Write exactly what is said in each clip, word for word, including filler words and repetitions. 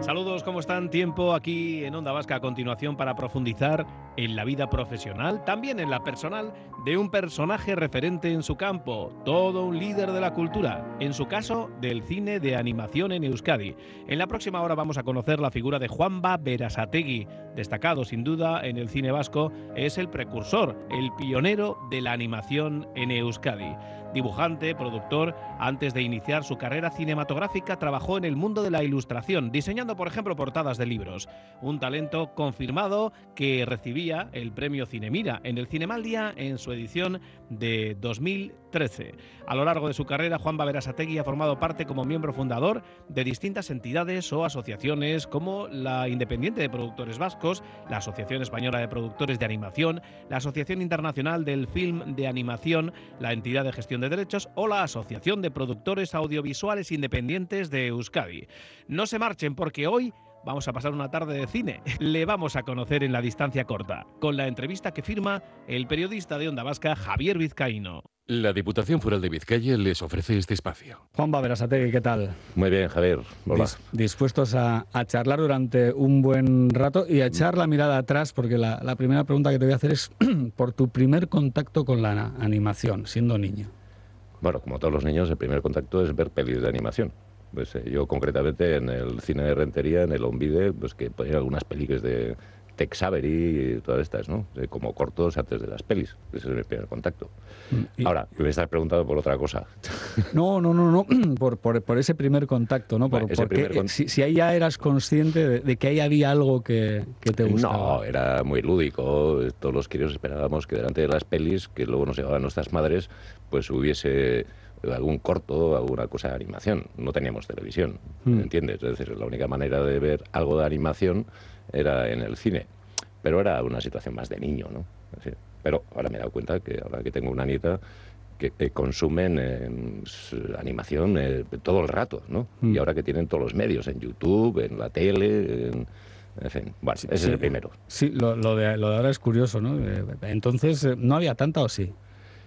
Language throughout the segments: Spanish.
Saludos, ¿cómo están? Tiempo aquí en Onda Vasca a continuación para profundizar en la vida profesional, también en la personal, de un personaje referente en su campo, todo un líder de la cultura, en su caso, del cine de animación en Euskadi. En la próxima hora vamos a conocer la figura de Juanba Berasategui, destacado sin duda en el cine vasco, es el precursor, el pionero de la animación en Euskadi. Dibujante, productor, antes de iniciar su carrera cinematográfica trabajó en el mundo de la ilustración, diseñando por ejemplo portadas de libros. Un talento confirmado que recibía el premio Cinemira en el Cinemaldia en su edición de dos mil trece. A lo largo de su carrera, Juanba Berasategui ha formado parte como miembro fundador de distintas entidades o asociaciones como la Independiente de Productores Vascos, la Asociación Española de Productores de Animación, la Asociación Internacional del Film de Animación, la Entidad de Gestión de Derechos o la Asociación de Productores Audiovisuales Independientes de Euskadi. No se marchen porque hoy vamos a pasar una tarde de cine. Le vamos a conocer en la distancia corta, con la entrevista que firma el periodista de Onda Vasca, Javier Vizcaíno. La Diputación Foral de Vizcaya les ofrece este espacio. Juanba Berasategui, ¿qué tal? Muy bien, Javier. Hola. Dis- dispuestos a, a charlar durante un buen rato y a echar la mirada atrás, porque la, la primera pregunta que te voy a hacer es por tu primer contacto con la animación, siendo niño. Bueno, como todos los niños, el primer contacto es ver pelis de animación. Pues eh, yo concretamente en el cine de Rentería, en el Onvide, pues que ponía algunas películas de Tex Avery y todas estas, ¿no? Eh, como cortos antes de las pelis. Ese es mi primer contacto. Y... Ahora, me estás preguntando por otra cosa. No, no, no, no. Por, por, por ese primer contacto, ¿no? Por, Ese porque primer con... si, si ahí ya eras consciente de, de que ahí había algo que, que te gustaba. No, era muy lúdico. Todos los críos esperábamos que delante de las pelis, que luego nos llevaban nuestras madres, pues hubiese algún corto, alguna cosa de animación. No teníamos televisión, mm. ¿entiendes? Es decir, la única manera de ver algo de animación era en el cine. Pero era una situación más de niño, ¿no? Así. Pero ahora me he dado cuenta que ahora que tengo una nieta que, que consumen eh, animación eh, todo el rato, ¿no? Mm. Y ahora que tienen todos los medios, en YouTube, en la tele, en... En fin, bueno, sí, ese sí, es el primero. Sí, lo, lo, de, lo de ahora es curioso, ¿no? Entonces, ¿no había tanta o sí?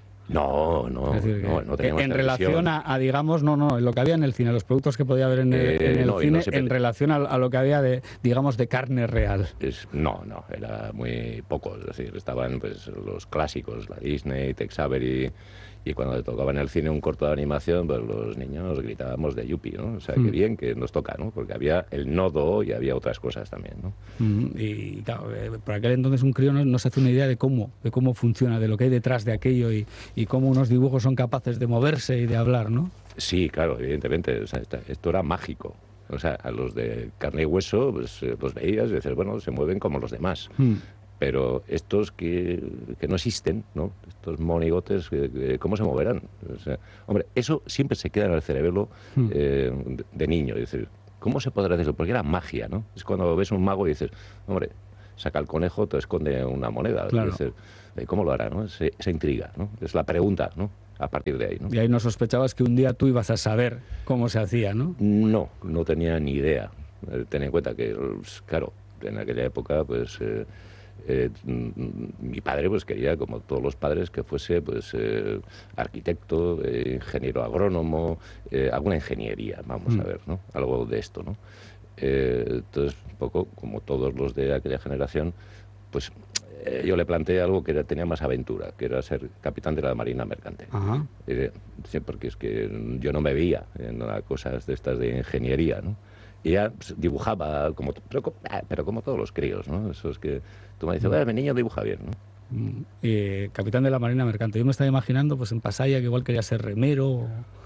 No, no, es decir, no, no teníamos en televisión. relación a, a, digamos, no, no, lo que había en el cine, los productos que podía haber en el, eh, en el no, cine, no siempre... en relación a, a lo que había de, digamos, de carne real. Es, no, no, era muy poco, es decir, estaban pues los clásicos, la Disney, Tex Avery, y cuando te tocaba en el cine un corto de animación, pues los niños gritábamos de yupi, ¿no? O sea, mm. qué bien que nos toca, ¿no? Porque había el nodo y había otras cosas también, ¿no? Mm, y claro, eh, por aquel entonces un crío no, no se hace una idea de cómo, de cómo funciona, de lo que hay detrás de aquello y, y cómo unos dibujos son capaces de moverse y de hablar, ¿no? Sí, claro, evidentemente, o sea, esto era mágico. O sea, a los de carne y hueso, pues los veías y decías, bueno, se mueven como los demás. Mm. Pero estos que, que no existen, ¿no? Estos monigotes, que, que, ¿cómo se moverán? O sea, hombre, eso siempre se queda en el cerebelo eh, de, de niño. Es decir, ¿cómo se podrá decir? Porque era magia, ¿no? Es cuando ves un mago y dices, hombre, saca el conejo, te esconde una moneda. Claro. Dices, ¿cómo lo hará? ¿No? Esa, esa intriga, ¿no? Es la pregunta, ¿no? A partir de ahí, ¿no? Y ahí no sospechabas que un día tú ibas a saber cómo se hacía, ¿no? No, no tenía ni idea. Ten en cuenta que, claro, en aquella época, pues... Eh, Eh, mi padre pues quería, como todos los padres, que fuese pues eh, arquitecto, eh, ingeniero agrónomo, eh, alguna ingeniería, vamos mm. a ver, ¿no? Algo de esto, ¿no? Eh, entonces, un poco como todos los de aquella generación, pues eh, yo le planteé algo que era, tenía más aventura, que era ser capitán de la Marina Mercante. Ajá. Eh, sí, porque es que yo no me veía en cosas de estas de ingeniería, ¿no? Y ella dibujaba, como, pero, pero como todos los críos, ¿no? Eso es que tú me dices, bueno, mi niño dibuja bien, ¿no? Eh, capitán de la Marina Mercante. Yo me estaba imaginando, pues en Pasaya, que igual quería ser remero.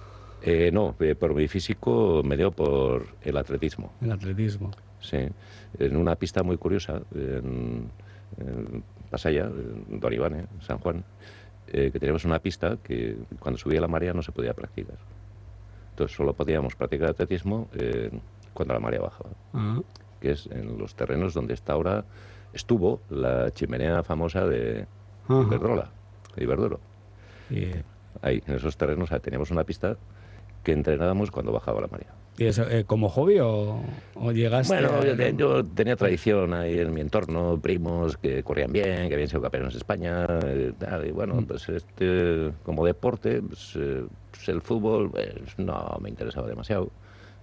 Eh, no, eh, por mi físico me dio por el atletismo. El atletismo. Sí, en una pista muy curiosa, en, en Pasaya, en Don Iván, en San Juan, eh, que teníamos una pista que cuando subía la marea no se podía practicar. Entonces solo podíamos practicar atletismo eh, cuando la marea bajaba, uh-huh. que es en los terrenos donde está ahora estuvo la chimenea famosa de uh-huh. Iberdrola, de Iberduro. Yeah. Ahí, en esos terrenos, teníamos una pista que entrenábamos cuando bajaba la marea. ¿Y eso eh, como hobby o, o llegaste? Bueno, a... yo, yo tenía tradición ahí en mi entorno, primos que corrían bien, que habían sido campeones de España, y, tal, y bueno, mm. pues este, como deporte, pues, eh, pues el fútbol pues, no me interesaba demasiado.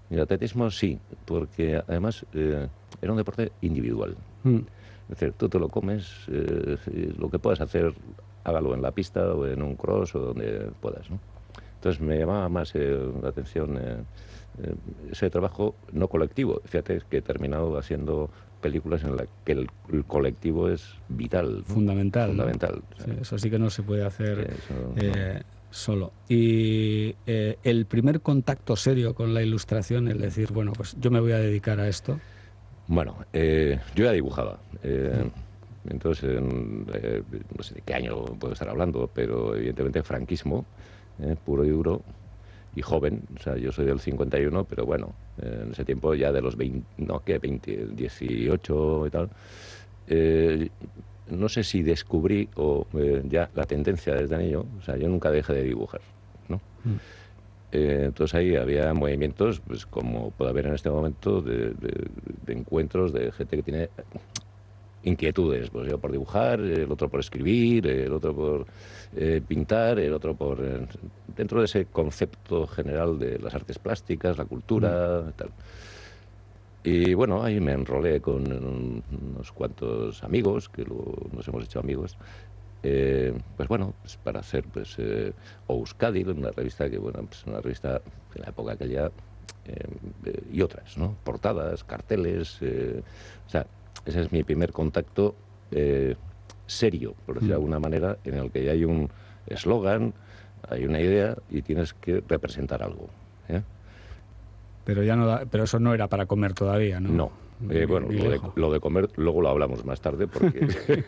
Y el atletismo sí, porque además eh, era un deporte individual. Mm. Es decir, tú te lo comes, eh, lo que puedas hacer, hágalo en la pista o en un cross o donde puedas, ¿no? Entonces me llamaba más eh, la atención eh, eh, ese trabajo no colectivo. Fíjate que he terminado haciendo películas en las que el, el colectivo es vital, ¿no? Fundamental. Fundamental. ¿no? O sea, sí, eso sí que no se puede hacer eso, eh, no. solo. Y eh, el primer contacto serio con la ilustración, el decir, bueno, pues yo me voy a dedicar a esto. Bueno, eh, yo ya dibujaba. Eh, entonces, en, eh, no sé de qué año puedo estar hablando, pero evidentemente franquismo, eh, puro y duro, y joven. O sea, yo soy del cincuenta y uno, pero bueno, eh, en ese tiempo ya de los veinte, no, ¿qué? veinte, dieciocho y tal. Eh, no sé si descubrí o eh, ya la tendencia desde niño. O sea, yo nunca dejé de dibujar, ¿no? Mm. Eh, entonces ahí había movimientos, pues como puede haber en este momento, de, de, de encuentros de gente que tiene inquietudes, pues yo por dibujar, el otro por escribir, el otro por eh, pintar, el otro por... Eh, dentro de ese concepto general de las artes plásticas, la cultura, mm. tal. Y bueno, ahí me enrolé con unos cuantos amigos, que luego nos hemos hecho amigos, eh, pues bueno, pues para hacer pues eh, Euskadi, una revista que, bueno, pues una revista de la época aquella, eh, eh, y otras, ¿no? Portadas, carteles, eh, o sea, ese es mi primer contacto eh, serio, por decirlo de alguna manera, en el que ya hay un eslogan, hay una idea y tienes que representar algo, ¿eh? Pero ya no da, pero eso no era para comer todavía, ¿no? No. Eh, bueno, lo de, lo de comer luego lo hablamos más tarde porque...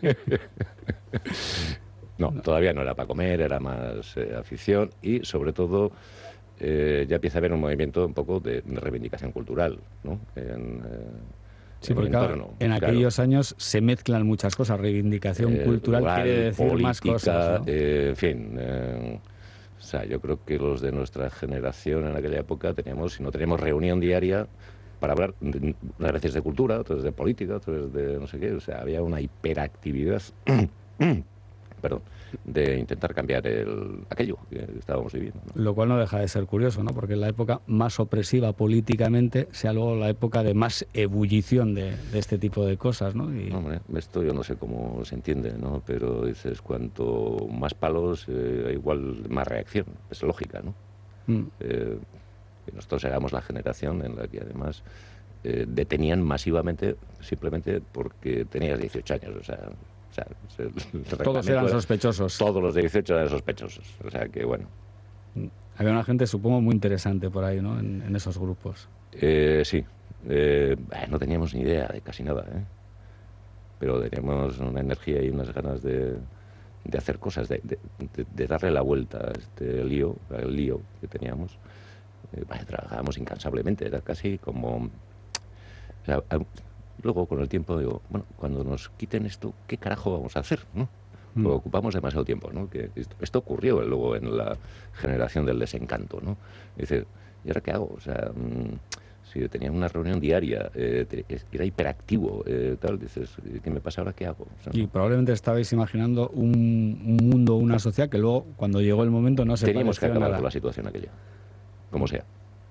no, no, todavía no era para comer, era más eh, afición y sobre todo eh, ya empieza a haber un movimiento un poco de, de reivindicación cultural, ¿no? En, eh, sí, porque entorno, en claro. aquellos años se mezclan muchas cosas, reivindicación eh, cultural rural, quiere decir política, más cosas, ¿no? eh, en fin... Eh, o sea, yo creo que los de nuestra generación en aquella época teníamos, si no teníamos reunión diaria para hablar, unas veces de cultura, otras de política, otras de no sé qué, o sea, había una hiperactividad, perdón, de intentar cambiar el, aquello que estábamos viviendo, ¿no? Lo cual no deja de ser curioso, ¿no? Porque en la época más opresiva políticamente sea luego la época de más ebullición de, de este tipo de cosas, ¿no? Y... Hombre, esto yo no sé cómo se entiende, ¿no? Pero dices, cuanto más palos, eh, igual más reacción, es lógica, ¿no? Mm. Eh, nosotros éramos la generación en la que además eh, detenían masivamente simplemente porque tenías dieciocho años, o sea... O sea, todos eran sospechosos. Todos los de dieciocho eran sospechosos. O sea que, bueno. Había una gente, supongo, muy interesante por ahí, ¿no? En, en esos grupos. Eh, sí. Eh, no teníamos ni idea de casi nada, ¿eh? Pero teníamos una energía y unas ganas de, de hacer cosas, de, de, de, de darle la vuelta a este lío, al lío que teníamos. Eh, bueno, trabajábamos incansablemente. Era casi como... O sea, luego, con el tiempo, digo, bueno, cuando nos quiten esto, ¿qué carajo vamos a hacer, no? Mm. Porque ocupamos demasiado tiempo, ¿no? Que esto, esto ocurrió luego en la generación del desencanto, ¿no? Y dices, ¿y ahora qué hago? O sea, mmm, si tenía una reunión diaria, eh, era hiperactivo, eh, tal, dices, ¿qué me pasa ahora? ¿Qué hago? O sea, y probablemente estabais imaginando un, un mundo, una sociedad que luego, cuando llegó el momento, no se teníamos que acabar nada. con la situación aquella, como sea.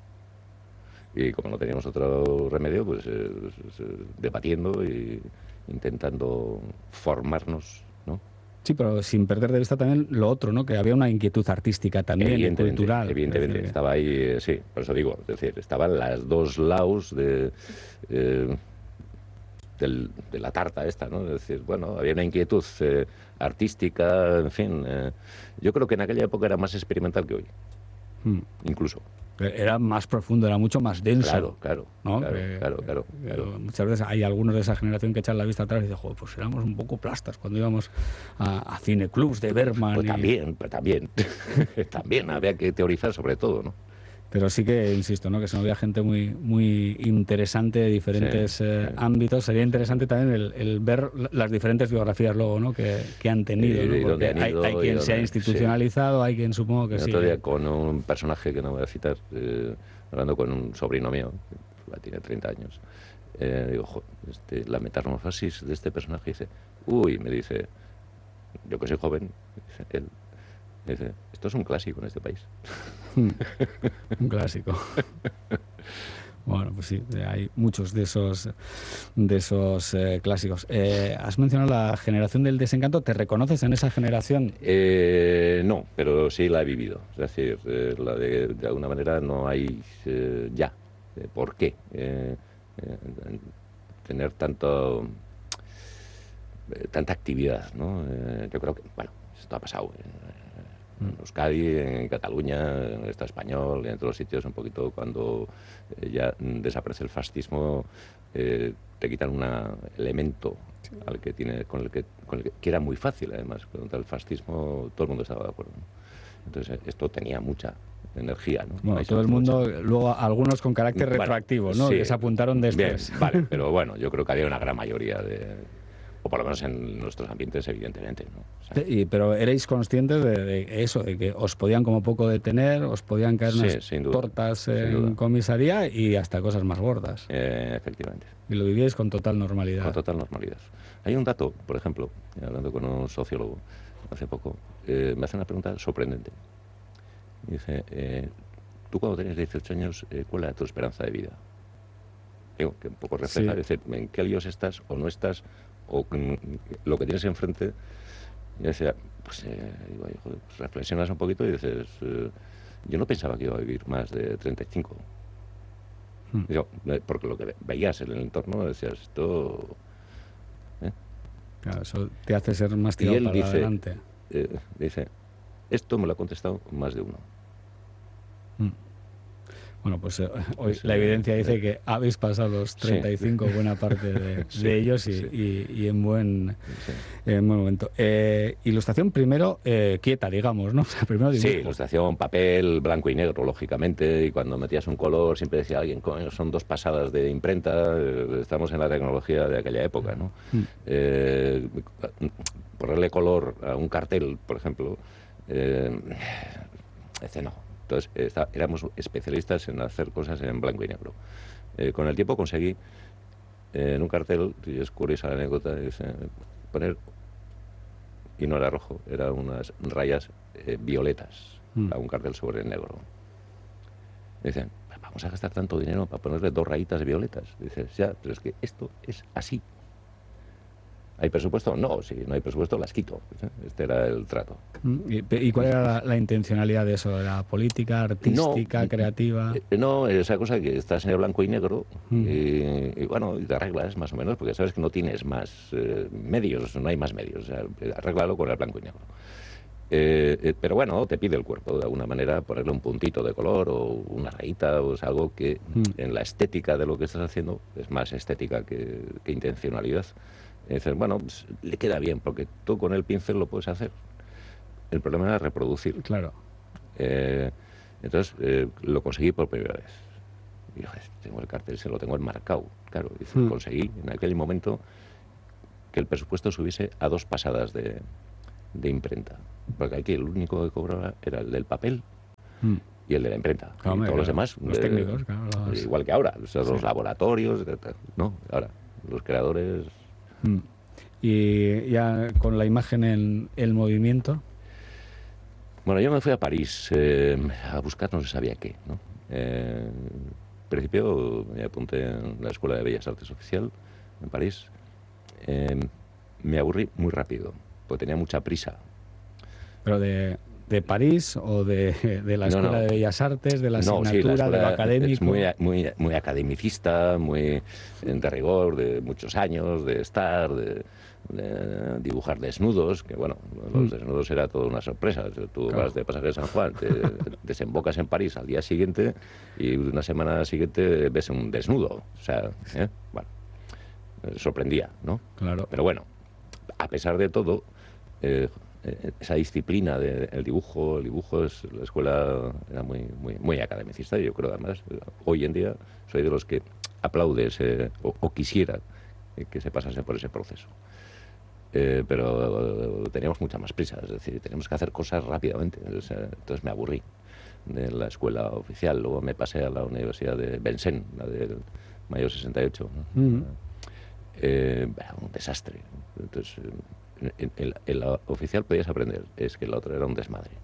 Y como no teníamos otro remedio, pues eh, eh, debatiendo y intentando formarnos, ¿no? Sí, pero sin perder de vista también lo otro, ¿no? Que había una inquietud artística también, evidentemente, cultural. Evidentemente, decir, estaba ahí, eh, sí, por eso digo, es decir, estaban las dos lados de, eh, del, de la tarta esta, ¿no? Es decir, bueno, había una inquietud eh, artística, en fin. Eh, yo creo que en aquella época era más experimental que hoy, hmm. incluso. Era más profundo, era mucho más denso. Claro, claro, ¿no? claro, que, claro, claro, claro. Muchas veces hay algunos de esa generación que echan la vista atrás y dicen, joder, pues éramos un poco plastas cuando íbamos a, a cineclubs de Bergman. Pues y... también, pues también. También había que teorizar sobre todo, ¿no? Pero sí que, insisto, ¿no? Que se nos veía gente muy muy interesante de diferentes sí, eh, sí. ámbitos. Sería interesante también el, el ver las diferentes biografías luego, ¿no? Que, que han tenido, ¿no? Porque han ido, hay, hay quien se ha institucionalizado, sí. hay quien supongo que el sí. El otro día con un personaje que no voy a citar, eh, hablando con un sobrino mío, que tiene treinta años, eh, digo, jo, este, la metamorfosis de este personaje, dice, uy, me dice, yo que soy joven, dice, él, dice, esto es un clásico en este país. Un clásico. Bueno, pues sí, hay muchos de esos de esos eh, clásicos. Eh, has mencionado la generación del desencanto. ¿Te reconoces en esa generación? Eh, no, pero sí la he vivido. Es decir, eh, la de, de alguna manera no hay eh, ya. Eh, ¿Por qué? Eh, eh, tener tanto eh, tanta actividad, ¿no? Eh, yo creo que, bueno, esto ha pasado en, en Euskadi, en Cataluña, en el Estado español, en todos los sitios, un poquito cuando eh, ya desaparece el fascismo, eh, te quitan un elemento al que tiene, con el que, con el que, que era muy fácil, además, contra el fascismo todo el mundo estaba de acuerdo, ¿no? Entonces esto tenía mucha energía, ¿no? Bueno, todo el mundo, mucha... luego algunos con carácter bueno, retroactivo, ¿no? Sí, que se apuntaron después. Bien, vale, pero bueno, yo creo que había una gran mayoría de... o por lo menos en nuestros ambientes, evidentemente, ¿no? O sea, y, pero erais conscientes de, de eso, de que os podían como poco detener, os podían caer sí, unas sin duda, tortas sin en duda. comisaría y hasta cosas más gordas. Eh, efectivamente. Y lo vivíais con total normalidad. Con total normalidad. Hay un dato, por ejemplo, hablando con un sociólogo hace poco, eh, me hace una pregunta sorprendente. Dice, eh, tú cuando tenías dieciocho años, eh, ¿cuál era tu esperanza de vida? Digo, que un poco refleja, sí. Decir, ¿en qué líos estás o no estás? O mm, lo que tienes enfrente. Y decía, pues, eh, digo, joder, pues reflexionas un poquito y dices, eh, yo no pensaba que iba a vivir más de treinta y cinco. Hmm. Digo, porque lo que veías en el entorno, decías, esto... ¿eh? Claro, eso te hace ser más tirado para dice, adelante. Eh, dice, esto me lo ha contestado más de uno. Hmm. Bueno, pues eh, hoy sí, la evidencia dice que habéis pasado los treinta y cinco, sí. buena parte de, sí, de ellos y, sí. y, y en, buen, sí. en buen momento. Eh, ilustración primero eh, quieta, digamos, ¿no? O sea, primero dibujo. Sí, ilustración, papel, blanco y negro, lógicamente, y cuando metías un color siempre decía alguien, coño, son dos pasadas de imprenta, eh, estamos en la tecnología de aquella época, ¿no? Mm. Eh, ponerle color a un cartel, por ejemplo, eh, ese no. Entonces, está, éramos especialistas en hacer cosas en blanco y negro. Eh, con el tiempo conseguí, eh, en un cartel, y es curiosa la anécdota, es, eh, poner, y no era rojo, eran unas rayas eh, violetas mm. a un cartel sobre el negro. Me dicen, vamos a gastar tanto dinero para ponerle dos rayitas violetas. Dices, ya, pero es que esto es así. ¿Hay presupuesto? No, si no hay presupuesto las quito. Este era el trato. ¿Y cuál era la, la intencionalidad de eso? ¿Era política, artística, no, creativa? No, esa cosa que estás en el blanco y negro mm. y, y bueno, y te arreglas más o menos, porque sabes que no tienes más eh, medios, no hay más medios. O sea, arréglalo con el blanco y negro. Eh, eh, pero bueno, te pide el cuerpo de alguna manera ponerle un puntito de color o una rayita o es algo que mm. en la estética de lo que estás haciendo es más estética que, que intencionalidad. Y dices, bueno, pues, le queda bien, porque tú con el pincel lo puedes hacer. El problema era reproducir. Claro. Eh, entonces, eh, lo conseguí por primera vez. Y dije, tengo el cartel, se lo tengo enmarcado. Claro, dice, mm. conseguí en aquel momento que el presupuesto subiese a dos pasadas de, de imprenta. Porque aquí el único que cobraba era el del papel mm. y el de la imprenta. Claro, y todos claro, los demás. Los de, técnicos, claro. Los... Igual que ahora. O sea, sí. Los laboratorios, no, ahora, los creadores... Y ya con la imagen en el movimiento. Bueno, yo me fui a París eh, a buscar no se sabía qué, ¿no? Eh, en principio me apunté en la Escuela de Bellas Artes Oficial en París. Eh, me aburrí muy rápido, porque tenía mucha prisa. Pero de... ¿De París o de, de la Escuela no, no. de Bellas Artes, de la asignatura, no, sí, la de lo académico? Es muy, muy, muy academicista, muy de rigor, de muchos años, de estar, de, de dibujar desnudos, que bueno, los mm. desnudos era toda una sorpresa. Tú claro. vas de pasaje de San Juan, te desembocas en París al día siguiente y una semana siguiente ves un desnudo. O sea, ¿eh? bueno, sorprendía, ¿no? Claro. Pero bueno, a pesar de todo... Eh, esa disciplina del dibujo, el dibujo es, la escuela era muy, muy, muy academicista y yo creo además, hoy en día soy de los que aplaude ese, o, o quisiera que se pasase por ese proceso. Eh, pero teníamos mucha más prisa, es decir, teníamos que hacer cosas rápidamente, entonces me aburrí de la escuela oficial, luego me pasé a la Universidad de Vincennes, la del Mayo sesenta y ocho, ¿no? Mm-hmm. eh, un desastre, entonces... En, en, en la oficial podías aprender, es que la otra era un desmadre.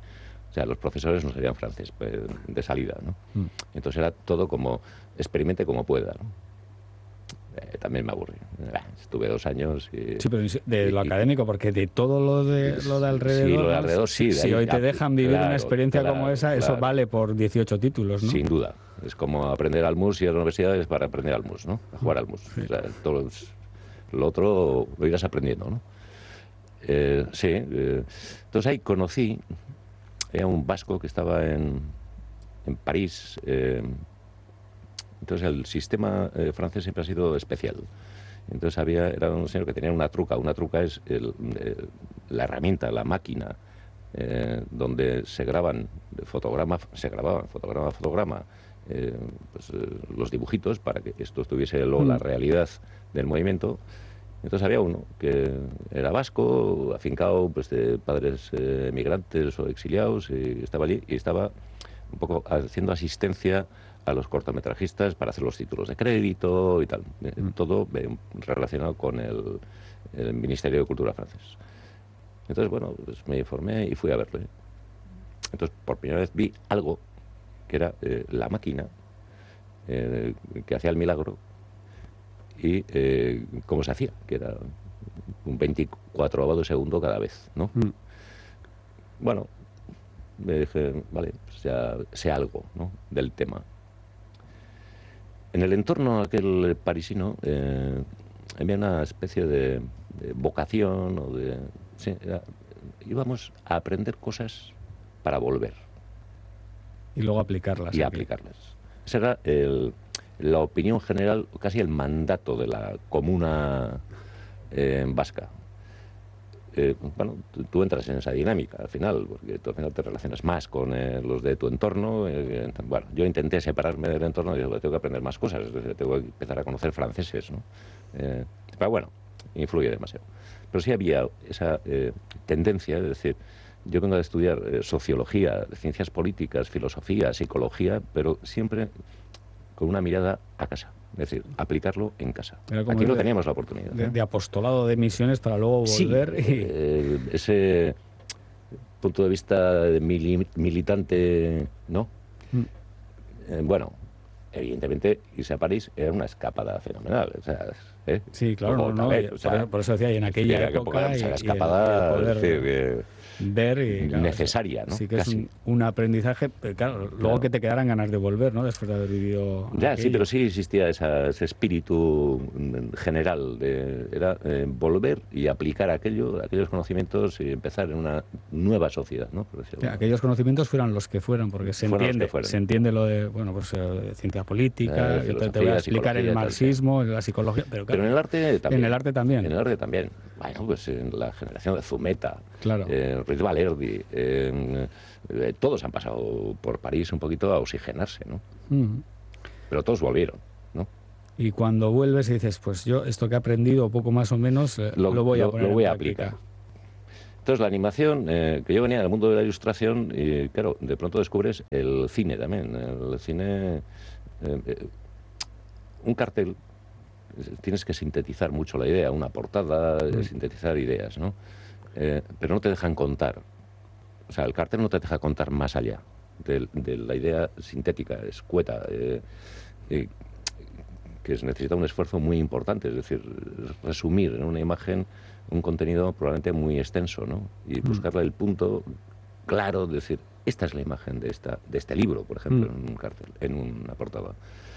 O sea, los profesores no sabían francés pues, de salida, ¿no? Mm. Entonces era todo como, experimente como pueda, ¿no? Eh, también me aburrí. Estuve dos años y... Sí, pero de lo y, académico, porque de todo lo de, lo de alrededor... Sí, lo de alrededor, sí. De si ahí, hoy te dejan vivir claro, una experiencia claro, como esa, claro. Eso vale por dieciocho títulos, ¿no? Sin duda. Es como aprender al mus y a la universidad es para aprender al mus, ¿no? A jugar al mus. Sí. O sea, todo lo otro lo irás aprendiendo, ¿no? Eh, sí. Eh, entonces ahí conocí a un vasco que estaba en, en París. Eh, entonces el sistema eh, francés siempre ha sido especial. Entonces había, era un señor que tenía una truca. Una truca es el, el, la herramienta, la máquina, eh, donde se graban fotograma, se grababan fotograma a fotograma eh, pues, eh, los dibujitos para que esto tuviese luego mm. la realidad del movimiento. Entonces había uno que era vasco, afincado pues, de padres eh, migrantes o exiliados, y estaba allí y estaba un poco haciendo asistencia a los cortometrajistas para hacer los títulos de crédito y tal. Mm. Todo eh, relacionado con el, el Ministerio de Cultura francés. Entonces, bueno, pues me informé y fui a verlo. Entonces, por primera vez vi algo que era eh, la máquina eh, que hacía el milagro y eh, cómo se hacía, que era un veinticuatro de segundo cada vez, ¿no? Mm. Bueno, me dije, vale, pues ya sé algo, ¿no?, del tema. En el entorno aquel parisino eh, había una especie de, de vocación o de... Sí, era, íbamos a aprender cosas para volver. Y luego aplicarlas. Y aquí. aplicarlas. Esa era el, la opinión general, casi el mandato de la comuna eh, vasca. Eh, bueno, tú, tú entras en esa dinámica al final, porque tú al final te relacionas más con eh, los de tu entorno. Eh, bueno, yo intenté separarme del entorno y digo, tengo que aprender más cosas, tengo que empezar a conocer franceses, ¿no? Eh, pero bueno, influye demasiado. Pero sí había esa eh, tendencia, es decir, yo vengo a estudiar eh, sociología, ciencias políticas, filosofía, psicología, pero siempre con una mirada a casa. Es decir, aplicarlo en casa. Aquí no de, teníamos la oportunidad. De, ¿eh? de apostolado de misiones para luego volver. Sí, y... eh, ese punto de vista de mili, militante, ¿no? Mm. Eh, bueno, evidentemente irse a París era una escapada fenomenal. O sea, ¿eh? Sí, claro, no, no, vez, o sea, por, por eso decía, y en aquella época... época y, la escapada, y el, el poder, decir, que ver y, claro, necesaria, ¿no? Sí que Casi. es un, un aprendizaje, pero claro, luego claro. que te quedaran ganas de volver, ¿no? Después de haber vivido... Ya, aquello. Sí, pero sí existía esa, ese espíritu general, de, era eh, volver y aplicar aquello, aquellos conocimientos y empezar en una nueva sociedad, ¿no? Por decirlo, aquellos conocimientos fueran los que fueran, porque se entiende, se entiende lo de, bueno, pues eh, ciencia política, eh, te, te voy a explicar el marxismo, tal, la psicología, pero, claro, pero en el arte también. En el arte también. En el arte también. Bueno, pues en la generación de Zumeta, claro. eh, Ruiz Valerdi, eh, eh, todos han pasado por París un poquito a oxigenarse, ¿no? Mm. Pero todos volvieron, ¿no? Y cuando vuelves y dices, pues yo esto que he aprendido, poco más o menos, eh, lo, lo voy a lo, poner lo voy en a práctica. aplicar. Entonces la animación, eh, que yo venía del mundo de la ilustración, y claro, de pronto descubres el cine también. El cine, eh, eh, un cartel, tienes que sintetizar mucho la idea, una portada, mm. sintetizar ideas, ¿no? Eh, pero no te dejan contar. O sea, el cartel no te deja contar más allá de, de la idea sintética, escueta, eh, eh, que es, necesita un esfuerzo muy importante, es decir, resumir en una imagen un contenido probablemente muy extenso, ¿no? Y buscarle el punto claro, de decir, esta es la imagen de, esta, de este libro, por ejemplo, mm. en un cartel, en una portada.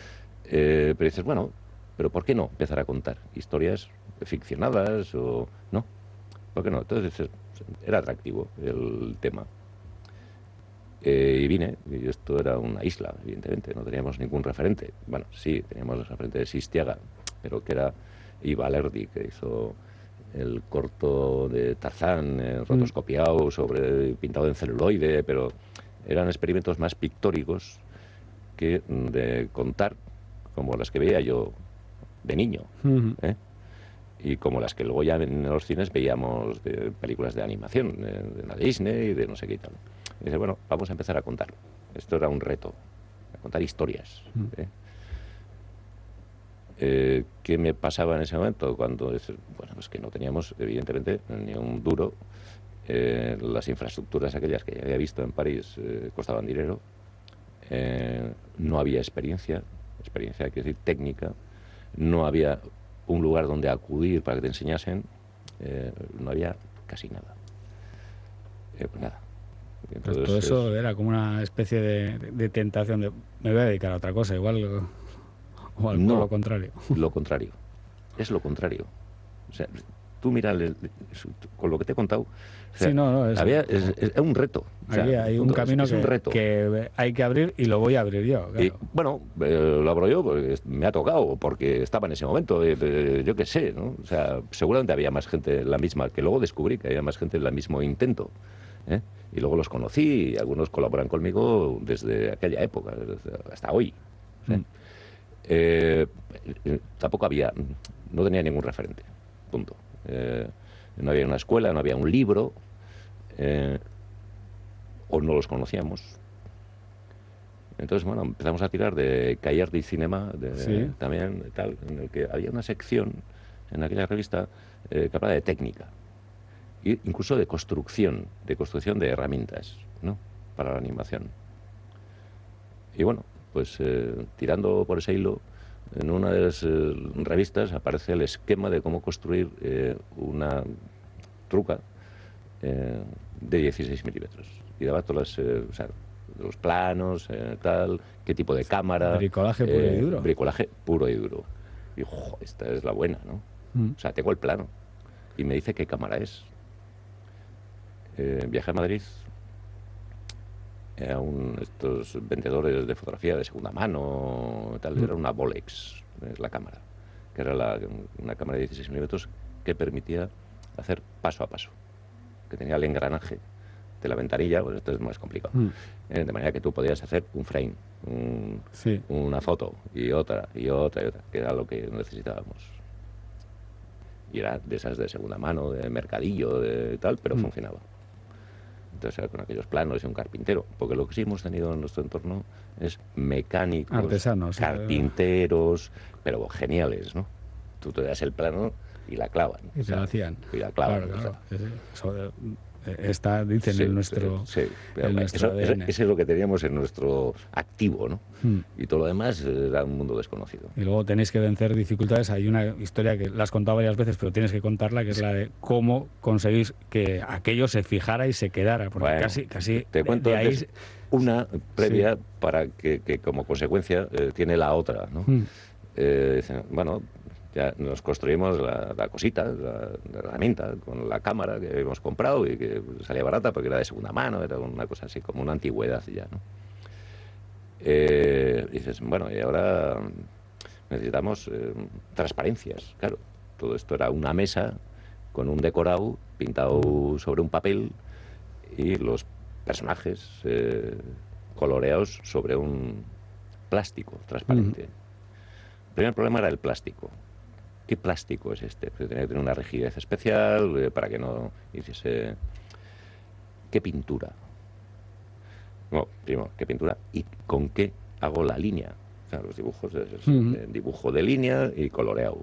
Eh, pero dices, bueno, pero ¿por qué no empezar a contar historias ficcionadas o no? ¿Por qué no? Entonces era atractivo el tema. Eh, y vine, y esto era una isla, evidentemente, no teníamos ningún referente. Bueno, sí, teníamos el referente de Sistiaga, pero que era Ruiz Valerdi, que hizo el corto de Tarzán, eh, rotoscopiado, mm. sobre, pintado en celuloide, pero eran experimentos más pictóricos que de contar, como las que veía yo de niño, mm-hmm. ¿eh? Y como las que luego ya en los cines veíamos de películas de animación, de, de la Disney y de no sé qué y tal. Y dice, bueno, vamos a empezar a contar. Esto era un reto, a contar historias. Mm. ¿eh? Eh, ¿Qué me pasaba en ese momento? Cuando, bueno, pues que no teníamos, evidentemente, ni un duro Eh, las infraestructuras aquellas que ya había visto en París eh, costaban dinero, eh, no había experiencia, experiencia quiere decir técnica, no había un lugar donde acudir para que te enseñasen, eh, no había casi nada. Eh, pues nada. Entonces, pues todo eso es... era como una especie de, de tentación de me voy a dedicar a otra cosa, igual o al, no, lo contrario. Lo contrario, es lo contrario. O sea, tú mira, el, con lo que te he contado, o sea, sí, no, no, es, había, es, es un reto. O sea, aquí hay un camino es, es un que, reto. que hay que abrir y lo voy a abrir yo. Claro. Y, bueno, eh, lo abro yo porque me ha tocado, porque estaba en ese momento, eh, eh, yo qué sé, ¿no? O sea, seguramente había más gente en la misma, que luego descubrí que había más gente en el mismo intento, ¿eh? Y luego los conocí y algunos colaboran conmigo desde aquella época, desde, hasta hoy. ¿Sí? Mm. Eh, tampoco había, no tenía ningún referente, punto. Eh, no había una escuela, no había un libro, eh, o no los conocíamos. Entonces, bueno, empezamos a tirar de Cahiers de Cinema, de, sí. también, tal, en el que había una sección en aquella revista eh, que hablaba de técnica, e incluso de construcción, de construcción de herramientas, ¿no?, para la animación. Y bueno, pues eh, tirando por ese hilo, en una de las eh, revistas aparece el esquema de cómo construir eh, una truca eh, de dieciséis milímetros. Y daba todas las, eh, o sea, los planos, eh, tal, qué tipo de cámara. Bricolaje puro eh, y duro. Bricolaje puro y duro. Y jo, esta es la buena, ¿no? Mm. O sea, tengo el plano. Y me dice qué cámara es. Eh, viajé a Madrid a un, estos vendedores de fotografía de segunda mano, tal, mm. era una Bolex, es la cámara, que era la, una cámara de dieciséis milímetros que permitía hacer paso a paso, que tenía el engranaje de la ventanilla, pues esto es más complicado, mm. eh, de manera que tú podías hacer un frame, un, sí. una foto y otra, y otra, y otra, que era lo que necesitábamos. Y era de esas de segunda mano, de mercadillo, de tal, pero mm. funcionaba. Entonces era con aquellos planos y un carpintero, porque lo que sí hemos tenido en nuestro entorno es mecánicos, artesanos, carpinteros, sí, pero geniales, ¿no? Tú te das el plano y la clavan. Y te lo hacían. Y la clavan. Claro, claro. Eso está, dicen, sí, en nuestro, sí, en nuestro eso, eso, eso es lo que teníamos en nuestro activo, ¿no? Hmm. Y todo lo demás era un mundo desconocido. Y luego tenéis que vencer dificultades. Hay una historia que la has contado varias veces, pero tienes que contarla, que es la de cómo conseguís que aquello se fijara y se quedara. Porque bueno, casi, casi te cuento de ahí... una previa sí. para que, que como consecuencia eh, tiene la otra, ¿no? Hmm. Eh, bueno... Ya nos construimos la, la cosita, la, la herramienta, con la cámara que habíamos comprado y que salía barata porque era de segunda mano, era una cosa así como una antigüedad ya, ¿no? Eh, y dices, bueno, y ahora necesitamos eh, transparencias, claro. Todo esto era una mesa con un decorado pintado sobre un papel y los personajes eh, coloreados sobre un plástico transparente. Uh-huh. El primer problema era el plástico. ¿Qué plástico es este? Porque tenía que tener una rigidez especial eh, para que no hiciese... ¿Qué pintura? No, primero, ¿qué pintura? ¿Y con qué hago la línea? O sea, los dibujos, es, es uh-huh. eh, dibujo de línea y coloreado.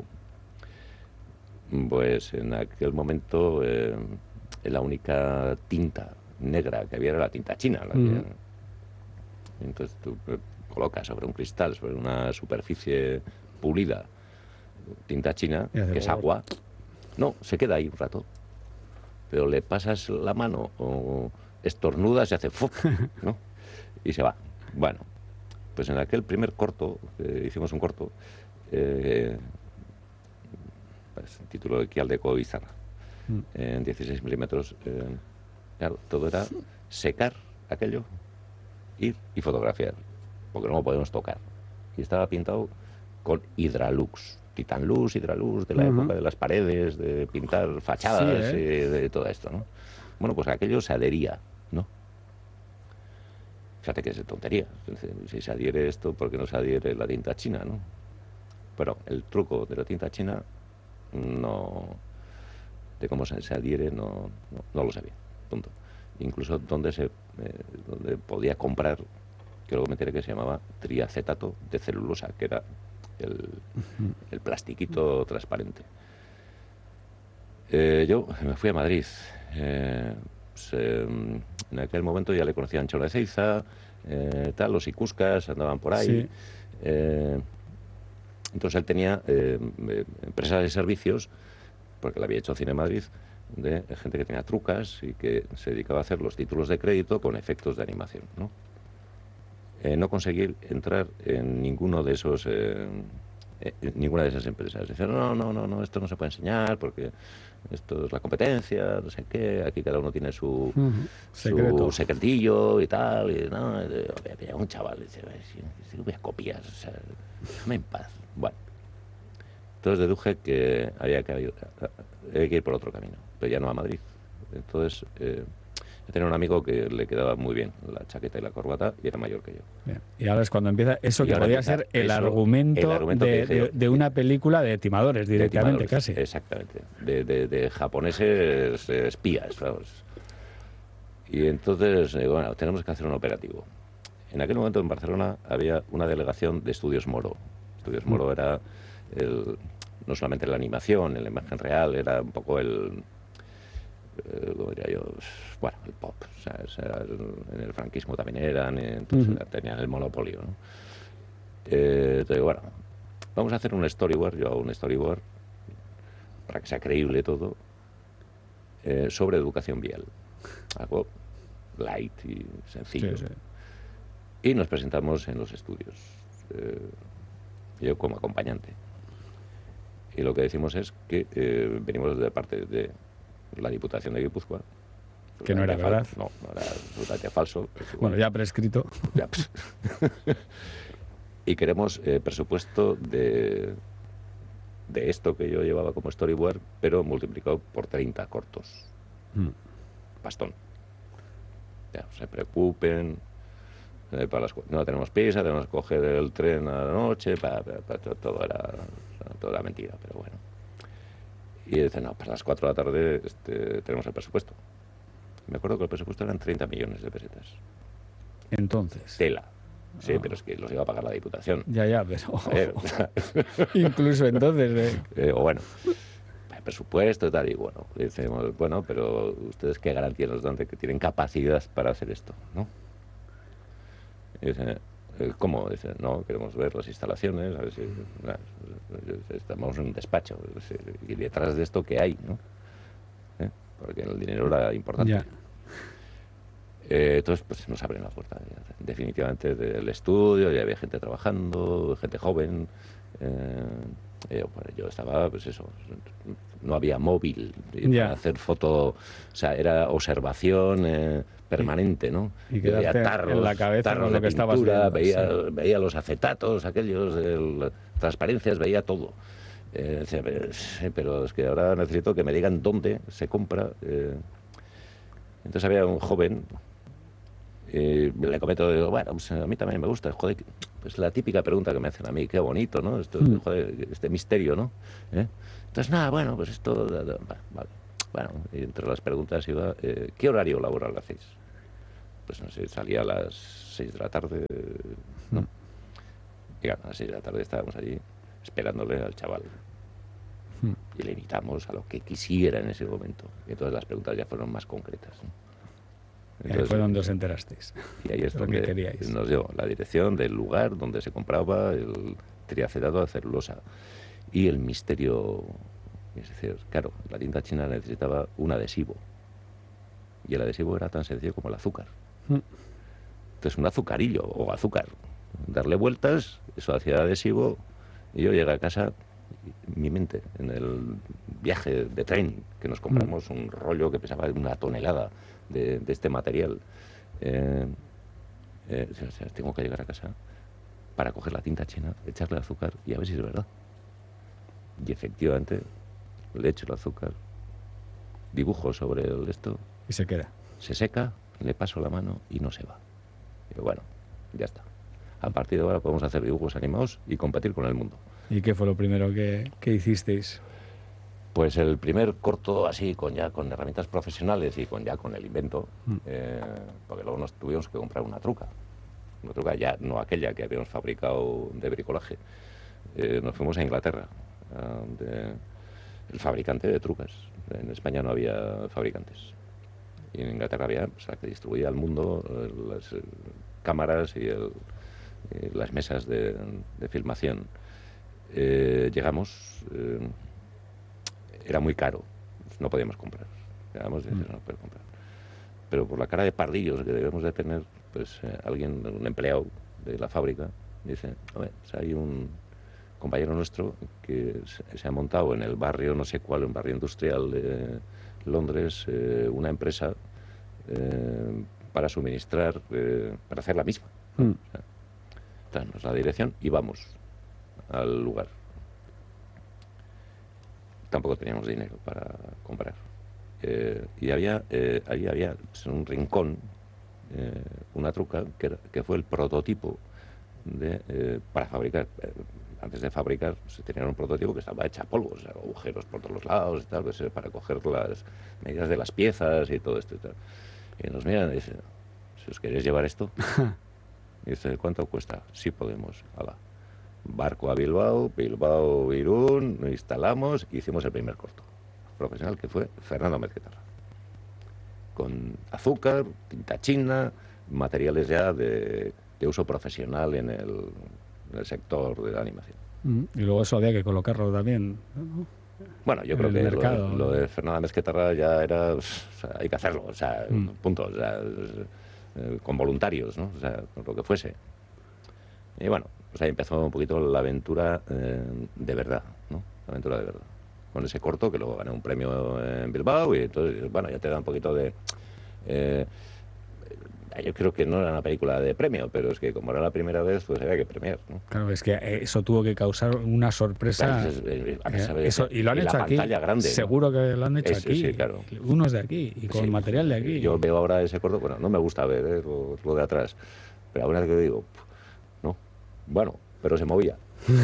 Pues en aquel momento eh, la única tinta negra que había era la tinta china. La uh-huh. que, entonces tú eh, colocas sobre un cristal, sobre una superficie pulida, tinta china, que es agua, no, se queda ahí un rato. Pero le pasas la mano o estornudas y hace ¡fup!, ¿no? Y se va. Bueno, pues en aquel primer corto, eh, hicimos un corto, eh, pues, el título de Kialdeko Izarra, mm. en dieciséis milímetros, eh, claro, todo era secar aquello, ir y fotografiar, porque no lo podemos tocar. Y estaba pintado con Hydralux. Titanlux, Hydralux, de la uh-huh. época de las paredes, de pintar fachadas, sí, ¿eh? eh, de todo esto, ¿no? Bueno, pues aquello se adhería, ¿no? Fíjate que es de tontería. Si se adhiere esto, ¿por qué no se adhiere la tinta china, no? Pero el truco de la tinta china, no... de cómo se, se adhiere, no, no, no lo sabía, punto. Incluso donde se eh, donde podía comprar, que luego me enteré que se llamaba triacetato de celulosa, que era El, el plastiquito transparente. Eh, yo me fui a Madrid, eh, pues, eh, en aquel momento ya le conocían Cholo de Ceiza, eh, tal, los Icuscas andaban por ahí. Sí. Eh, entonces él tenía eh, empresas de servicios, porque le había hecho Cine Madrid, de gente que tenía trucas y que se dedicaba a hacer los títulos de crédito con efectos de animación, ¿no? Eh, no conseguir entrar en ninguno de esos eh, en ninguna de esas empresas. Dicen, no, no, no, no, esto no se puede enseñar porque esto es la competencia, no sé qué, aquí cada uno tiene su, uh-huh. Secreto. su secretillo y tal. Y, no, y, un chaval dice, si voy a copiar, o sea, déjame en paz. Bueno, entonces deduje que había que, había que ir por otro camino, pero ya no a Madrid. Entonces, eh, yo tenía un amigo que le quedaba muy bien la chaqueta y la corbata y era mayor que yo. Bien. Y ahora es cuando empieza eso y que podría empieza ser el, eso, argumento el argumento de, de, de, de una película de timadores directamente, de timadores, casi. Exactamente, de, de, de japoneses espías, vamos. Y entonces, eh, bueno, tenemos que hacer un operativo. En aquel momento en Barcelona había una delegación de Estudios Moro. Estudios Moro mm. era el, no solamente la animación, la imagen real, era un poco el... Eh, como diría yo, bueno, el pop, o sea, o sea, en el franquismo también eran, entonces uh-huh. tenían el monopolio, ¿no? Eh, entonces, bueno, vamos a hacer un storyboard, yo hago un storyboard, para que sea creíble todo, eh, sobre educación vial. Algo light y sencillo. Sí, sí. Y nos presentamos en los estudios, eh, yo como acompañante. Y lo que decimos es que eh, venimos de parte de la Diputación de Guipúzcoa. Que no era verdad. No, no era absolutamente falso. Bueno, ya prescrito. Ya, pues. Y queremos eh, presupuesto de, de esto que yo llevaba como storyboard, pero multiplicado por treinta cortos. Mm. Bastón. Ya, se preocupen. Eh, para las, no tenemos prisa, tenemos que coger el tren a la noche, para, para, para, todo era toda mentira, pero bueno. Y dicen, no, para las cuatro de la tarde este, tenemos el presupuesto. Me acuerdo que el presupuesto eran treinta millones de pesetas. Entonces. Tela. Sí, ah. pero es que los iba a pagar la Diputación. Ya, ya, pero... Eh, incluso entonces... Eh. Eh, o bueno, el presupuesto y tal, y bueno, decimos, bueno, pero ¿ustedes qué garantía nos dan de que tienen capacidad para hacer esto, no? Y dicen, ¿cómo? Dicen, no, queremos ver las instalaciones, a ver si... Estamos en un despacho, y detrás de esto, ¿qué hay, no? ¿Eh? Porque el dinero era importante. Ya. Eh, entonces, pues nos abren la puerta, definitivamente, del estudio, ya había gente trabajando, gente joven. Eh, eh, bueno, yo estaba, pues eso, no había móvil ya. para hacer foto, o sea, era observación eh, permanente, ¿no? Y veía tarros, en la cabeza tarros lo que de pintura, estabas viendo, veía, sí. veía los acetatos, aquellos, el, transparencias, veía todo. Eh, decía, pero es que ahora necesito que me digan dónde se compra. Eh. Entonces había un joven, eh, le comento, digo, bueno, pues a mí también me gusta, joder, pues la típica pregunta que me hacen a mí, qué bonito, ¿no? Esto, mm. joder, este misterio, ¿no? ¿Eh? Entonces, nada, bueno, pues esto, vale. Bueno, y entre las preguntas iba, eh, ¿qué horario laboral hacéis? Pues no sé, salía a las seis de la tarde, ¿no? Mm. Y a las seis de la tarde estábamos allí esperándole al chaval. Hmm. Y le invitamos a lo que quisiera en ese momento. Y entonces las preguntas ya fueron más concretas, ¿no? Entonces, ahí fue donde os enterasteis. Y ahí es donde nos dio la dirección del lugar donde se compraba el triacetato de celulosa. Y el misterio, es decir, claro, la tinta china necesitaba un adhesivo. Y el adhesivo era tan sencillo como el azúcar. Hmm. Entonces un azucarillo o azúcar. Darle vueltas, eso hacía adhesivo. Y yo llegué a casa, mi mente, en el viaje de tren, que nos compramos un rollo que pesaba una tonelada de, de este material. Eh, eh, o sea, tengo que llegar a casa para coger la tinta china, echarle azúcar y a ver si es verdad. Y efectivamente, le echo el azúcar, dibujo sobre el esto. Y se queda. Se seca, le paso la mano y no se va. Y bueno, ya está. A partir de ahora podemos hacer dibujos animados y competir con el mundo. ¿Y qué fue lo primero que, que hicisteis? Pues el primer corto así, con ya con herramientas profesionales y con ya con el invento, mm. eh, porque luego nos tuvimos que comprar una truca. Una truca ya, no aquella que habíamos fabricado de bricolaje. Eh, nos fuimos a Inglaterra, a de, el fabricante de trucas. En España no había fabricantes. Y en Inglaterra había, o sea, que distribuía al mundo eh, las eh, cámaras y, el, y las mesas de, de filmación. Eh, llegamos, eh, era muy caro, no podíamos comprar. Llegamos y decíamos, no podemos comprar. Pero por la cara de pardillos que debemos de tener, pues eh, alguien, un empleado de la fábrica, dice, a ver, o sea, hay un compañero nuestro que se, se ha montado en el barrio, no sé cuál, un barrio industrial de Londres, eh, una empresa eh, para suministrar, eh, para hacer la misma. Mm. O sea, danos la dirección y vamos al lugar. Tampoco teníamos dinero para comprar. Eh, y había, eh, ahí había en un rincón eh, una truca que, era, que fue el prototipo de, eh, para fabricar. Eh, antes de fabricar se tenía un prototipo que estaba hecha a polvo, o sea, agujeros por todos los lados y tal, pues, eh, para coger las medidas de las piezas y todo esto y tal. Y nos miran y dicen, si os queréis llevar esto, y dice, ¿cuánto cuesta? Sí podemos, ala. Barco a Bilbao, Bilbao, Irún, nos instalamos y hicimos el primer corto profesional, que fue Fernando Mezquetarra, con azúcar, tinta china, materiales ya de, de uso profesional en el, en el sector de la animación. Mm, y luego eso había que colocarlo también, ¿no? Bueno, yo en creo que mercado, lo, lo de Fernando Mezquetarra ya era, o sea, hay que hacerlo, o sea, mm. punto, o sea, eh, con voluntarios, ¿no? O sea, con lo que fuese. Y bueno, pues ahí empezó un poquito la aventura eh, de verdad, ¿no? La aventura de verdad. Con ese corto, que luego gané un premio en Bilbao, y entonces, bueno, ya te da un poquito de... Eh, yo creo que no era una película de premio, pero es que como era la primera vez, pues había que premiar, ¿no? Claro, es que eso tuvo que causar una sorpresa. Claro, es, es, a pesar de eso, y lo han hecho aquí. Grande, seguro, ¿no? Que lo han hecho es, aquí. Sí, claro. Unos de aquí, y con sí, material de aquí. Yo veo ahora ese corto, bueno, no me gusta ver ¿eh? lo, lo de atrás, pero alguna vez que digo, no, bueno, pero se movía.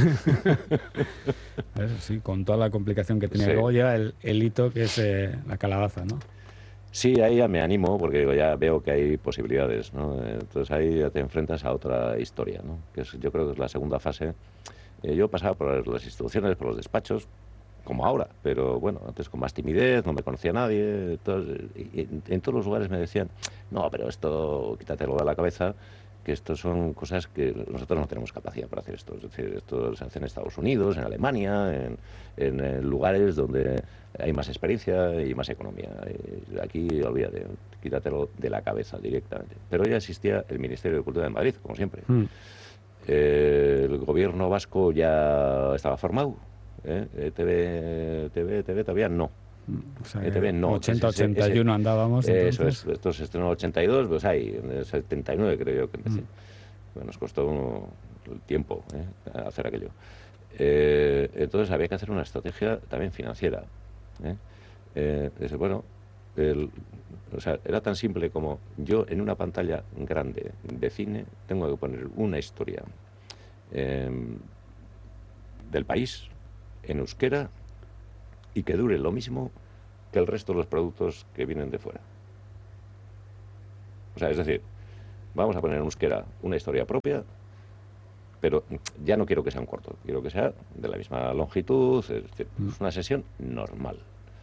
Eso sí, con toda la complicación que tenía. Sí. Luego llega el, el hito que es eh, la calabaza, ¿no? Sí, ahí ya me animo porque digo, ya veo que hay posibilidades, ¿no? Entonces ahí ya te enfrentas a otra historia, ¿no? Que es, yo creo que es la segunda fase. Eh, yo pasaba por las instituciones, por los despachos, como ahora, pero bueno, antes con más timidez, no me conocía nadie, entonces, y, y, en todos los lugares me decían, no, pero esto quítatelo de la cabeza, que esto son cosas que nosotros no tenemos capacidad para hacer esto. Es decir, esto se hace en Estados Unidos, en Alemania, en, en, en lugares donde hay más experiencia y más economía. Y aquí, olvídate, quítatelo de la cabeza directamente. Pero ya existía el Ministerio de Cultura de Madrid, como siempre. Mm. Eh, el gobierno vasco ya estaba formado. ¿eh? E T V, T V, T V todavía no. O sea, E T V no. ochenta, ochenta y uno andábamos. Eso es, esto se estrenó en ochenta y dos, pues ahí, en el setenta y nueve creo yo que empecé. Mm. Bueno, nos costó uno, el tiempo ¿eh? hacer aquello. Eh, entonces había que hacer una estrategia también financiera. ¿eh? Eh, es, bueno, el, o sea, era tan simple como yo en una pantalla grande de cine tengo que poner una historia eh, del país en euskera y que dure lo mismo que el resto de los productos que vienen de fuera. O sea, es decir, vamos a poner en euskera una historia propia, pero ya no quiero que sea un corto, quiero que sea de la misma longitud, es decir, es una sesión normal.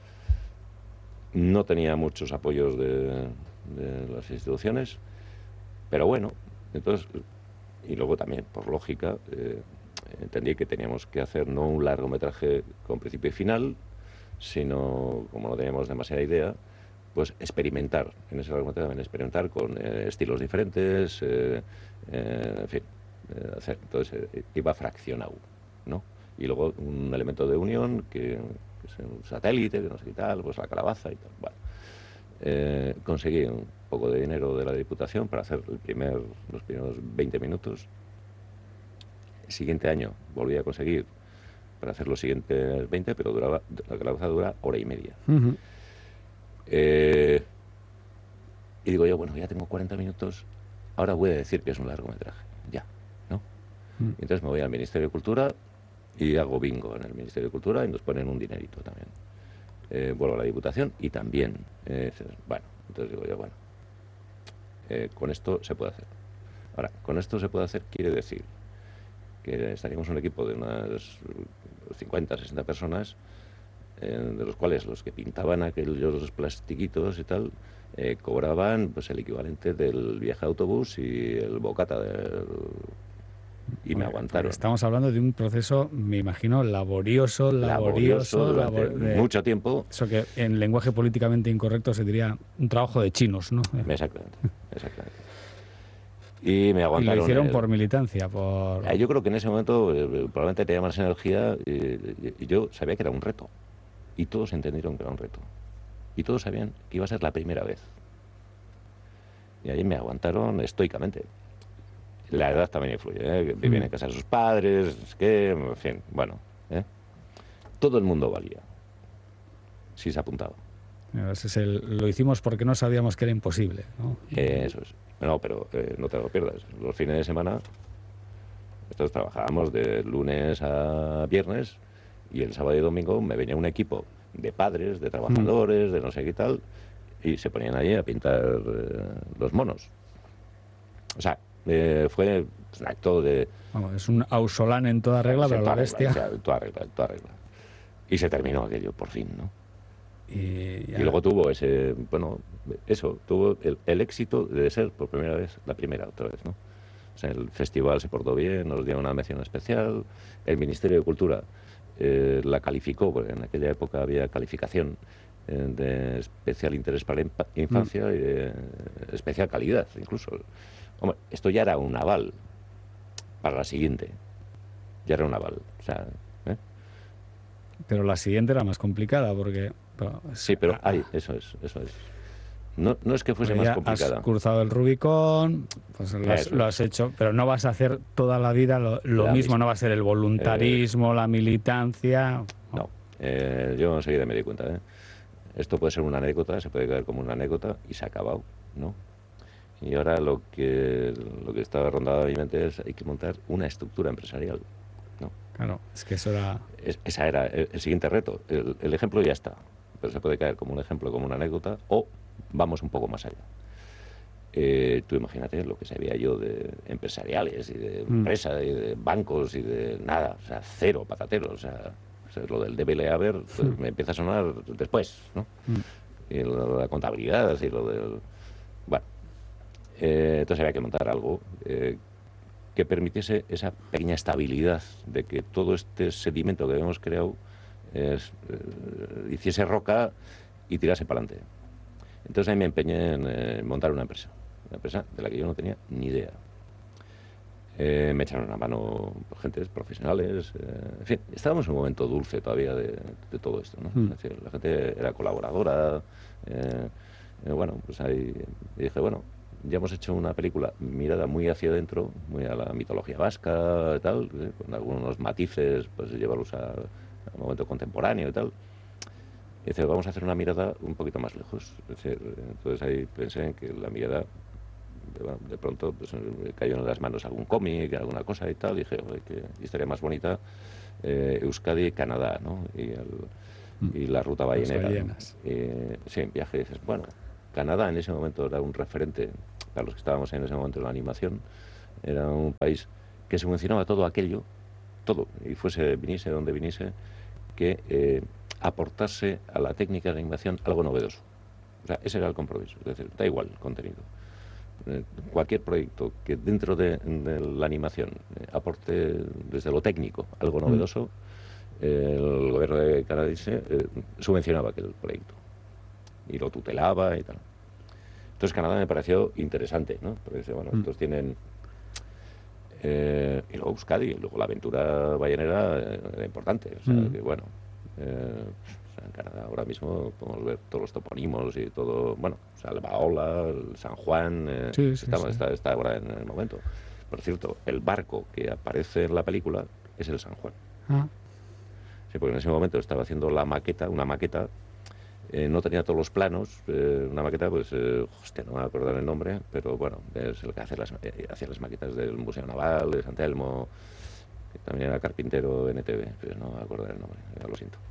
No tenía muchos apoyos de, de las instituciones, pero bueno, entonces, y luego también, por lógica, eh, entendí que teníamos que hacer no un largometraje con principio y final, sino, como no teníamos demasiada idea, pues experimentar, en ese largometraje también experimentar con eh, estilos diferentes, eh, eh, en fin, eh, hacer, entonces eh, iba fraccionado, ¿no? Y luego un elemento de unión, que, que es un satélite, que no sé qué tal, pues la calabaza y tal, bueno. Eh, conseguí un poco de dinero de la Diputación para hacer el primer, los primeros veinte minutos. El siguiente año volví a conseguir para hacer los siguientes veinte, pero duraba, la calabaza dura hora y media. Uh-huh. eh, y digo yo, bueno, ya tengo cuarenta minutos, ahora voy a decir que es un largometraje, ya, ¿no? Uh-huh. Y entonces me voy al Ministerio de Cultura y hago bingo en el Ministerio de Cultura y nos ponen un dinerito también. Eh, vuelvo a la Diputación y también, eh, bueno, entonces digo yo, bueno, eh, con esto se puede hacer. Ahora, con esto se puede hacer quiere decir que estaríamos un equipo de unas cincuenta, sesenta personas eh, de los cuales los que pintaban aquellos plastiquitos y tal, eh, cobraban pues el equivalente del viaje de autobús y el bocata del... Y me aguantaron. Estamos hablando de un proceso, me imagino, laborioso, laborioso, laborioso durante labor, de, mucho tiempo. Eso que en lenguaje políticamente incorrecto se diría un trabajo de chinos, ¿no? Exactamente, exactamente. Y me aguantaron. Y lo hicieron el... por militancia, por... Yo creo que en ese momento eh, probablemente tenía más energía y, y yo sabía que era un reto. Y todos entendieron que era un reto. Y todos sabían que iba a ser la primera vez. Y ahí me aguantaron estoicamente. La edad también influye, ¿eh? Vivían en casa de sus padres, es que, en fin, bueno, ¿eh? Todo el mundo valía, si se apuntaba. Ese es el, lo hicimos porque no sabíamos que era imposible, ¿no? Eh, eso es. No, pero eh, no te lo pierdas. Los fines de semana, nosotros trabajábamos de lunes a viernes y el sábado y domingo me venía un equipo de padres, de trabajadores, de no sé qué tal, y se ponían allí a pintar eh, los monos. O sea, Eh, fue un acto de... Vamos, es un Ausolán en toda regla, pero la bestia... Regla, o sea, en toda regla, en toda regla. Y se terminó aquello, por fin, ¿no? Y, y luego tuvo ese... Bueno, eso, tuvo el, el éxito de ser, por primera vez, la primera otra vez, ¿no? O sea, el festival se portó bien, nos dio una mención especial, el Ministerio de Cultura eh, la calificó, porque en aquella época había calificación eh, de especial interés para la infancia mm. y de especial calidad, incluso. Hombre, esto ya era un aval para la siguiente. Ya era un aval. O sea, ¿eh? Pero la siguiente era más complicada porque... Pero, sí, pero ahí, eso es, eso es. No, no es que fuese más complicada. Has cruzado el Rubicón, pues lo has, lo has hecho, pero no vas a hacer toda la vida lo, lo la mismo, misma. No va a ser el voluntarismo, eh, la militancia... No, no eh, yo enseguida me di cuenta. ¿eh? Esto puede ser una anécdota, se puede quedar como una anécdota y se ha acabado, ¿no? Y ahora lo que lo que estaba rondando en mi mente es hay que montar una estructura empresarial, ¿no? Claro, es que eso era... Es, esa era el, el siguiente reto. El, el ejemplo ya está, pero se puede caer como un ejemplo, como una anécdota, o vamos un poco más allá. Eh, tú imagínate lo que sabía yo de empresariales y de mm. empresas y de bancos y de nada, o sea, cero, patatero, o sea, o sea lo del débele haber pues, mm. me empieza a sonar después, ¿no? Mm. Y lo de la contabilidad y lo del... Bueno. Eh, entonces había que montar algo eh, que permitiese esa pequeña estabilidad de que todo este sedimento que habíamos creado es, eh, hiciese roca y tirase para adelante. Entonces ahí me empeñé en eh, montar una empresa, una empresa de la que yo no tenía ni idea. Eh, me echaron una mano gentes profesionales, eh, en fin, estábamos en un momento dulce todavía de, de todo esto, ¿no? Mm. Es decir, la gente era colaboradora, eh, eh, bueno, pues ahí y dije, bueno, ya hemos hecho una película mirada muy hacia adentro, muy a la mitología vasca y tal, ¿eh? Con algunos matices, pues llevarlos a, a un momento contemporáneo y tal. Y dice, vamos a hacer una mirada un poquito más lejos. Es decir, entonces ahí pensé en que la mirada, de, bueno, de pronto, pues me cayó en las manos algún cómic, alguna cosa y tal, y dije, oye, qué historia más bonita, eh, Euskadi y Canadá, ¿no? Y, el, y la ruta ballenera. ¿No? Y, sí, en viaje, dices, bueno, Canadá en ese momento era un referente para los que estábamos en ese momento en la animación, era un país que subvencionaba todo aquello, todo, y fuese, viniese donde viniese, que eh, aportase a la técnica de animación algo novedoso. O sea, ese era el compromiso, es decir, da igual el contenido. Eh, cualquier proyecto que dentro de, de la animación eh, aporte desde lo técnico algo novedoso, mm. eh, el gobierno de canadiense eh, subvencionaba aquel proyecto y lo tutelaba y tal. Entonces Canadá me pareció interesante, ¿no? Porque, bueno, mm. estos tienen... Eh, y luego Euskadi, y luego la aventura ballenera eh, era importante. O sea, mm. que bueno... Eh, o sea, en Canadá ahora mismo podemos ver todos los toponimos y todo... Bueno, Salvaola, el San Juan... Eh, sí, sí, estamos, sí. Está, está ahora en el momento. Por cierto, el barco que aparece en la película es el San Juan. Ah. Sí, porque en ese momento estaba haciendo la maqueta, una maqueta... Eh, no tenía todos los planos, eh, una maqueta, pues, eh, hostia, no me voy a acordar el nombre, pero bueno, es el que hace las, eh, hacía las maquetas del Museo Naval, de San Telmo, que también era carpintero en E T V, pero no me voy a acordar el nombre, ya lo siento.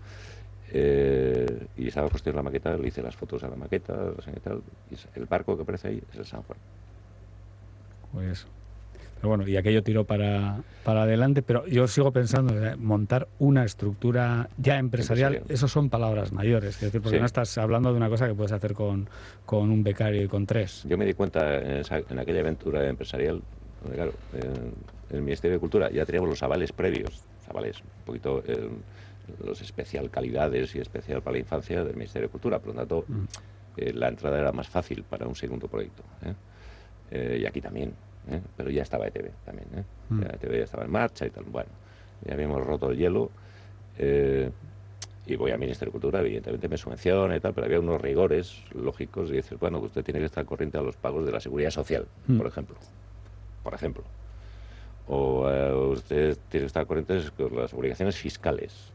Eh, y estaba puesto en la maqueta, le hice las fotos a la maqueta, y tal, y el barco que aparece ahí es el San Juan. Pues Pero bueno, y aquello tiró para, para adelante, pero yo sigo pensando en montar una estructura ya empresarial, empresarial. Eso son palabras mayores, es decir, porque sí. no estás hablando de una cosa que puedes hacer con, con un becario y con tres. Yo me di cuenta en, esa, en aquella aventura empresarial, claro, en el Ministerio de Cultura ya teníamos los avales previos, los avales, un poquito eh, los especial calidades y especial para la infancia del Ministerio de Cultura, por lo tanto, mm. eh, la entrada era más fácil para un segundo proyecto, ¿eh? Eh, y aquí también. ¿Eh? Pero ya estaba E T V también, ¿eh? Mm. Ya E T V ya estaba en marcha y tal. Bueno, ya habíamos roto el hielo eh, y voy al Ministerio de Cultura, evidentemente me subvenciona y tal, pero había unos rigores lógicos y dices, bueno, usted tiene que estar corriente a los pagos de la Seguridad Social, mm. por ejemplo. Por ejemplo. O eh, usted tiene que estar corriente con las obligaciones fiscales.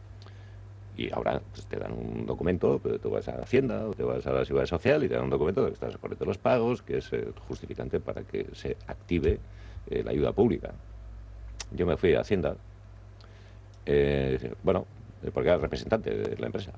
Y ahora pues, te dan un documento, pero tú vas a Hacienda o te vas a la Seguridad Social y te dan un documento de que estás corriente de los pagos, que es el justificante para que se active eh, la ayuda pública. Yo me fui a Hacienda, eh, bueno, porque era representante de la empresa.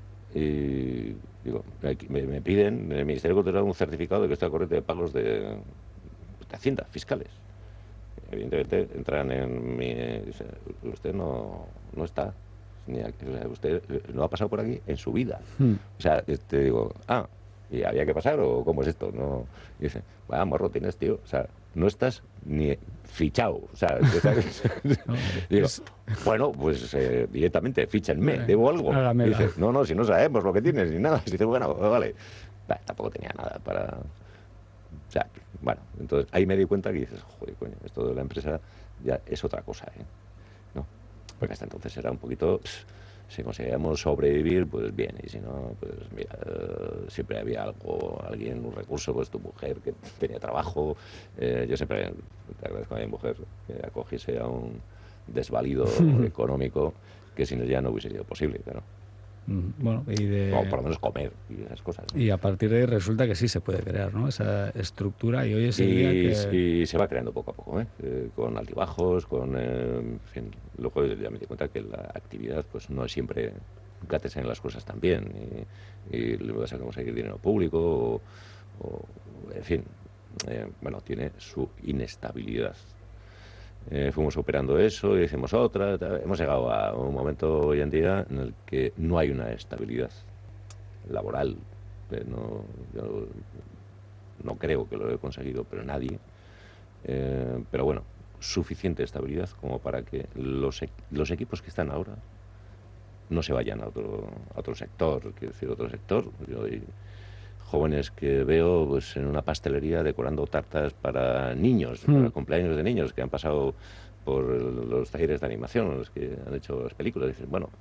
Y digo, me, me piden en el Ministerio de Cultura un certificado de que estoy corriente de pagos de, de Hacienda, fiscales. Evidentemente entran en mi... Dice, usted no, no está... Ni aquí, o sea, usted no ha pasado por aquí en su vida. Hmm. O sea, te digo, ah, ¿y había que pasar o cómo es esto? No. Y dice, vaya morro tienes, tío. O sea, no estás ni fichado. O sea, no, digo, es... bueno, pues eh, directamente, fíchenme, debo algo. Y dice, no, no, si no sabemos lo que tienes ni nada. Y dice, bueno, vale. Bah, tampoco tenía nada para... O sea, bueno, entonces ahí me di cuenta que dices, joder, coño, esto de la empresa ya es otra cosa, ¿eh? ¿No? Porque hasta entonces era un poquito, pff, si conseguíamos sobrevivir, pues bien, y si no, pues mira, uh, siempre había algo, alguien, un recurso, pues tu mujer que tenía trabajo. Eh, yo siempre te agradezco a mi mujer que acogiese a un desvalido económico que si no ya no hubiese sido posible, claro. Bueno, y de... O por lo menos comer y esas cosas, ¿no? Y a partir de ahí resulta que sí se puede crear, ¿no? Esa estructura y hoy es el y, día que... Y se va creando poco a poco, ¿eh? Eh, con altibajos, con... Eh, en fin, luego ya me di cuenta que la actividad pues no es siempre gratis en las cosas también. Y, y luego vas a conseguir dinero público o... o en fin, eh, bueno, tiene su inestabilidad. Eh, fuimos operando eso y hicimos otra. Tal. Hemos llegado a un momento hoy en día en el que no hay una estabilidad laboral. Eh, no, yo no creo que lo he conseguido, pero nadie. Eh, pero bueno, suficiente estabilidad como para que los, los equipos que están ahora no se vayan a otro, a otro sector. Quiero decir, otro sector. Yo hay jóvenes que veo pues en una pastelería decorando tartas para niños, mm. para cumpleaños de niños, que han pasado por los talleres de animación, los que han hecho las películas. Dicen, bueno,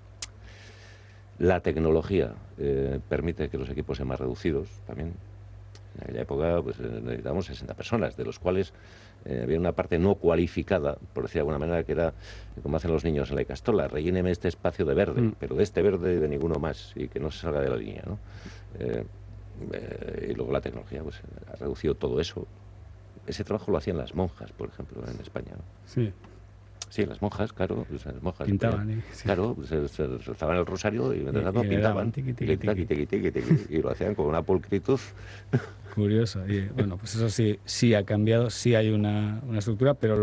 la tecnología eh, permite que los equipos sean más reducidos también. En aquella época pues necesitábamos sesenta personas, de los cuales eh, había una parte no cualificada, por decir de alguna manera, que era como hacen los niños en la Icastola, relléneme este espacio de verde, mm. pero de este verde y de ninguno más, y que no se salga de la línea, ¿no? Eh, Eh, y luego la tecnología pues ha reducido todo eso. Ese trabajo lo hacían las monjas, por ejemplo, en España, ¿no? Sí. Sí, las monjas, claro, pues, las monjas pintaban, ¿eh? Sí. Claro, se, se rezaban el rosario y mientras tanto pintaban tiqui, tiqui, tiqui, tiqui, tiqui, tiqui, y lo hacían con una pulcritud. Curioso. Y bueno, pues eso sí, sí ha cambiado, sí hay una, una estructura, pero